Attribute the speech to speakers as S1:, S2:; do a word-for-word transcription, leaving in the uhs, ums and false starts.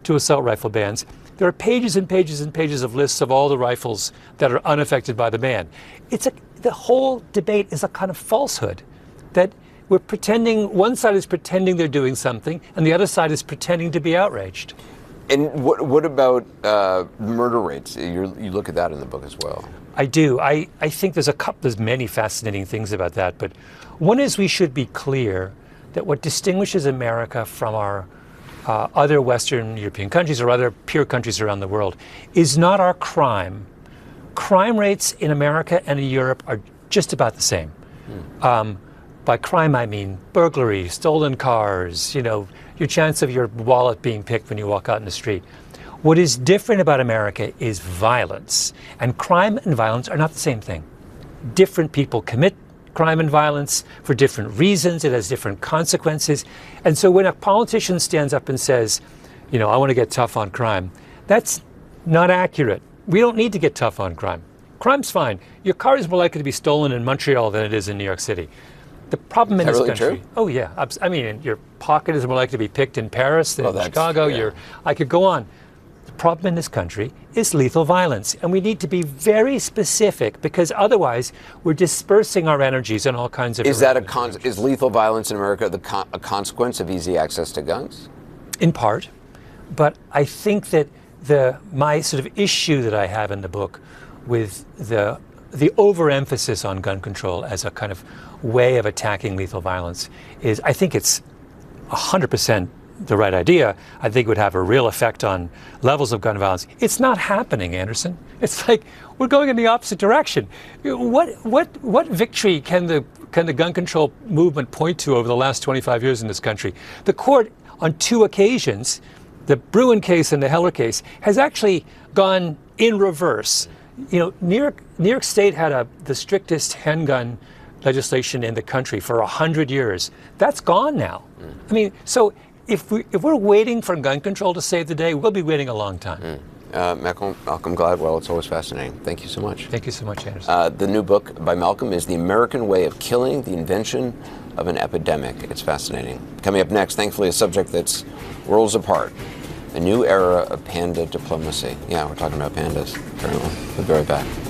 S1: to assault rifle bans, there are pages and pages and pages of lists of all the rifles that are unaffected by the ban. It's a, the whole debate is a kind of falsehood, that we're pretending, one side is pretending they're doing something, and the other side is pretending to be outraged.
S2: And what, what about uh, murder rates? You're, you look at that in the book as well.
S1: I do. I, I think there's a couple, there's many fascinating things about that, but one is we should be clear that what distinguishes America from our uh, other Western European countries or other peer countries around the world is not our crime. Crime rates in America and in Europe are just about the same. Hmm. Um, by crime, I mean burglary, stolen cars, you know, your chance of your wallet being picked when you walk out in the street. What is different about America is violence. And crime and violence are not the same thing. Different people commit crime and violence for different reasons. It has different consequences. And so when a politician stands up and says, you know, I want to get tough on crime, that's not accurate. We don't need to get tough on crime. Crime's fine. Your car is more likely to be stolen in Montreal than it is in New York City. The problem in this
S2: really
S1: country,
S2: true?
S1: oh yeah, I mean, your pocket is more likely to be picked in Paris than
S2: Oh,
S1: in Chicago.
S2: yeah.
S1: Your, I could go on. The problem in this country is lethal violence, and we need to be very specific because otherwise we're dispersing our energies in all kinds of.
S2: Is that a con- is lethal violence in America the con- a consequence of easy access to guns?
S1: In part, but I think that the my sort of issue that I have in the book with the the overemphasis on gun control as a kind of way of attacking lethal violence is, I think it's one hundred percent the right idea. I think it would have a real effect on levels of gun violence. It's not happening, Anderson. It's like we're going in the opposite direction. What what what victory can the can the gun control movement point to over the last twenty-five years in this country? The court on two occasions, the Bruen case and the Heller case, has actually gone in reverse. You know, New York, New York State had a, the strictest handgun legislation in the country for a hundred years. That's gone now. Mm. I mean, so if we if we're waiting for gun control to save the day, we'll be waiting a long time.
S2: Mm. Uh, Malcolm, Malcolm Gladwell, it's always fascinating. Thank you so much.
S1: Thank you so much, Anderson.
S2: Uh, the new book by Malcolm is The American Way of Killing: The Invention of an Epidemic. It's fascinating. Coming up next, thankfully, a subject that's worlds apart. A new era of panda diplomacy. Yeah, we're talking about pandas, apparently. We'll be right back.